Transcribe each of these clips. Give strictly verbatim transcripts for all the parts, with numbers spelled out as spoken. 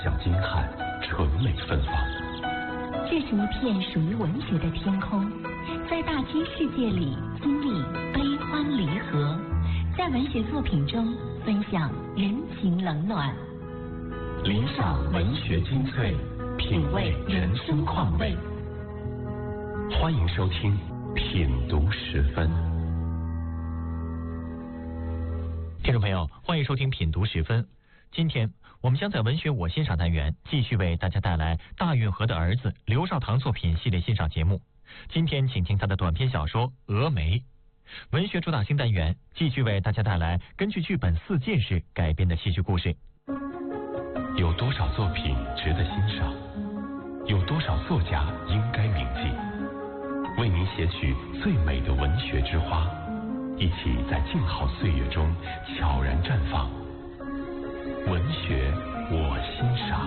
像金汉，纯美芬芳。 这是一片属于文学的天空，在大千世界里经历悲欢离合，在文学作品中分享人情冷暖， 领赏文学精粹，品味人生况味。欢迎收听品读十分。 听众朋友，欢迎收听品读十分。今天我们将在文学我欣赏单元继续为大家带来大运河的儿子刘少棠作品系列欣赏节目。今天请听他的短篇小说《峨眉》。文学主打新单元继续为大家带来根据剧本《四进士》改编的戏剧故事。 有多少作品值得欣赏？有多少作家应该铭记？为您写取最美的文学之花，一起在静好岁月中悄然绽放。文学我欣赏。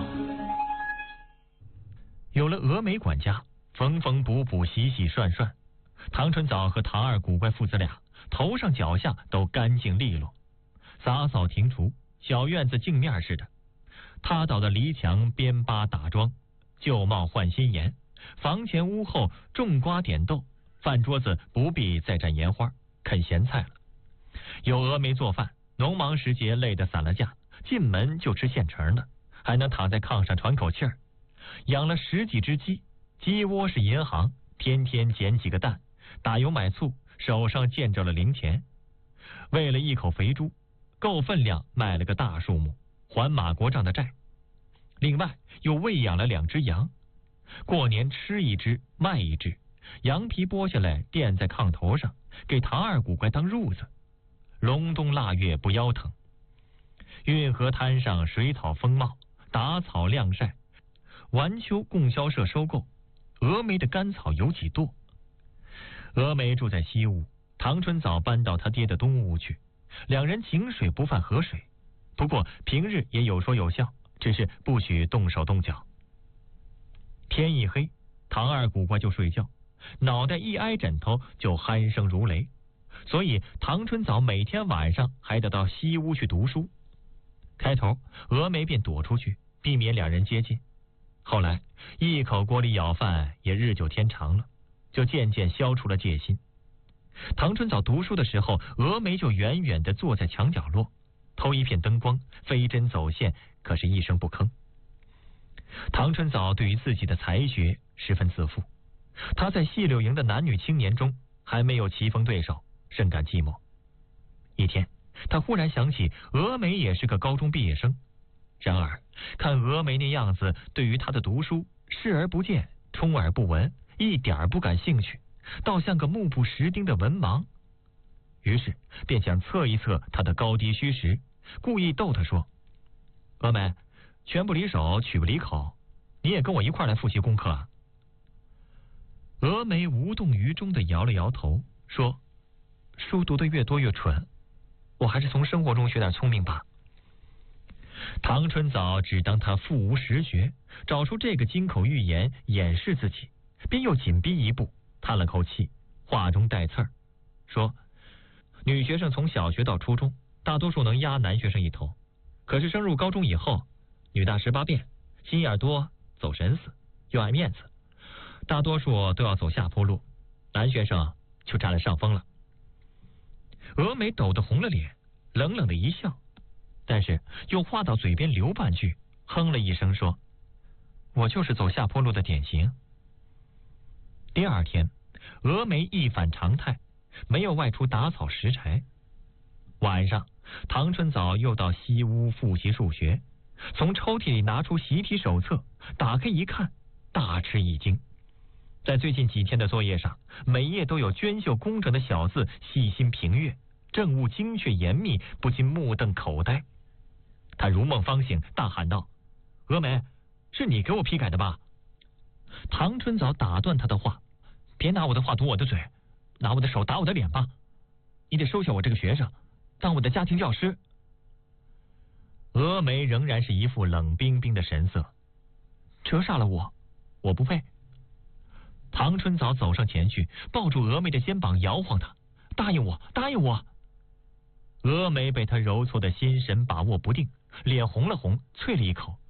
有了峨眉管家，缝缝补补，洗洗涮涮，唐春藻和唐二古怪父子俩头上脚下都干净利落，洒扫庭除，小院子镜面似的。塌倒的篱墙边扒打桩，旧帽换新颜，房前屋后种瓜点豆，饭桌子不必再蘸盐花啃咸菜了。有峨眉做饭，农忙时节累得散了架，进门就吃现成的，还能躺在炕上喘口气儿。养了十几只鸡，鸡窝是银行，天天捡几个蛋，打油买醋，手上见着了零钱。为了一口肥猪，够分量卖了个大数目，还马国账的债。另外又喂养了两只羊，过年吃一只卖一只，羊皮剥下来垫在炕头上，给唐二古怪当褥子。隆冬腊月不腰疼。运河滩上水草丰茂，打草晾晒，晚秋供销社收购。峨眉的干草有几垛。峨眉住在西屋，唐春藻搬到他爹的东屋去，两人井水不犯河水，不过平日也有说有笑，只是不许动手动脚。天一黑，唐二古怪就睡觉，脑袋一挨枕头就鼾声如雷，所以唐春藻每天晚上还得到西屋去读书。开头峨眉便躲出去，避免两人接近。后来一口锅里舀饭也日久天长了，就渐渐消除了戒心。唐春藻读书的时候，峨眉就远远地坐在墙角落，偷一片灯光，飞针走线，可是一声不吭。唐春藻对于自己的才学十分自负，他在细柳营的男女青年中还没有棋逢对手，甚感寂寞。一天他忽然想起峨眉也是个高中毕业生，然而看峨眉那样子，对于他的读书视而不见，充耳不闻，一点不感兴趣，倒像个目不识丁的文盲。于是便想测一测他的高低虚实，故意逗他说：峨眉，拳不离手，曲不离口，你也跟我一块来复习功课啊？峨眉无动于衷地摇了摇头，说：书读得越多越蠢，我还是从生活中学点聪明吧。唐春藻只当他腹无实学，找出这个金口玉言掩饰自己，便又紧逼一步，叹了口气，话中带刺儿，说：女学生从小学到初中，大多数能压男学生一头，可是升入高中以后，女大十八变，心眼多，走神似，又爱面子，大多数都要走下坡路，男学生就占了上风了。峨眉抖得红了脸，冷冷的一笑，但是又话到嘴边留半句，哼了一声说：我就是走下坡路的典型。第二天峨眉一反常态，没有外出打草拾柴。晚上唐春藻又到西屋复习数学，从抽屉里拿出习题手册，打开一看，大吃一惊。在最近几天的作业上，每页都有娟秀工整的小字，细心评阅，政务精确严密，不禁目瞪口呆。他如梦方醒，大喊道：峨眉，是你给我批改的吧？唐春藻打断他的话：别拿我的话堵我的嘴，拿我的手打我的脸吧，你得收下我这个学生，当我的家庭教师。峨眉仍然是一副冷冰冰的神色：折煞了我，我不配。唐春藻走上前去，抱住峨眉的肩膀摇晃他：答应我，答应我。峨眉被他揉搓的心神把握不定，脸红了红，啐了一口，